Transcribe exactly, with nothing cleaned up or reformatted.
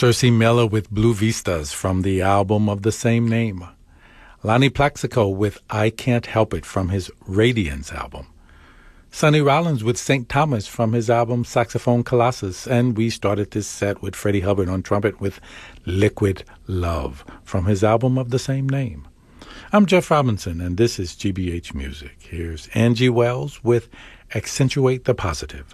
Cersei Miller with Blue Vistas from the album of the same name. Lonnie Plaxico with I Can't Help It from his Radiance album. Sonny Rollins with Saint Thomas from his album Saxophone Colossus. And we started this set with Freddie Hubbard on trumpet with Liquid Love from his album of the same name. I'm Jeff Robinson, and this is G B H Music. Here's Angie Wells with Accentuate the Positive.